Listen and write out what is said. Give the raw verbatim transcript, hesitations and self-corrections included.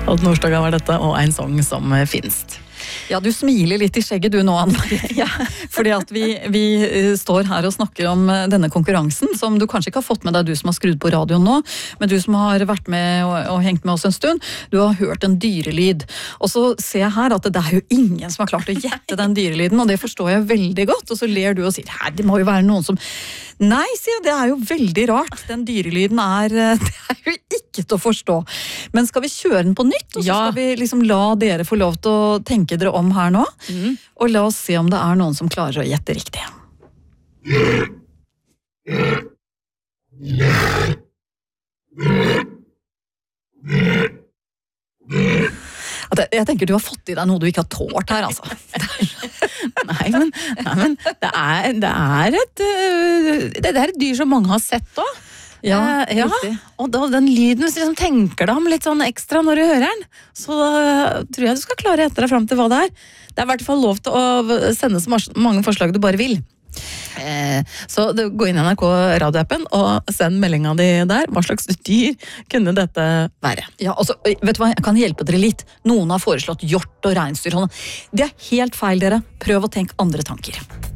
Odd Nordstoga var dette, og en sang som finnes. Ja, du smiler litt i skjegget du nå, Anne-Marie. Ja, fordi at vi, vi står her og snakker om denne konkurransen, som du kanskje ikke har fått med deg, du som har skrudd på radioen nå, men du som har vært med og, og hengt med oss en stund, du har hørt en dyrelyd. Og så ser jeg her at det er jo ingen som har klart å gjette den dyrelyden, og det forstår jeg veldig godt, og så ler du og sier, her, det må jo være noen som... Nei, sier jeg, det er jo veldig rart. Den dyrelyden er, det er jo ikke til å forstå. Men skal vi kjøre den på nytt, og så skal vi liksom la dere få lov til å tenke dere om her nå, mm. og la oss se om det er noen som klarer å gjette riktig. Jeg tenker du har fått i deg noe du ikke har tålt her, altså. Nei, men, nei, men det, er, det er et det er et dyr som mange har sett da. Ja, eh, ja. Og da, den lyden, hvis du liksom tenker deg om litt sånn ekstra når du hører den, så tror jeg du skal klare etter deg frem til hva det er. Det er i hvert fall lov til å sende så mange forslag du bare vil. Eh, så gå inn i N R K radioappen og send meldinga di der. Hva slags dyr kunne dette være? Ja, altså, vet du hva, jeg kan hjelpe dere litt. Noen har foreslått hjort og reinsdyr. Det er helt feil, dere. Prøv å tenke andre tanker.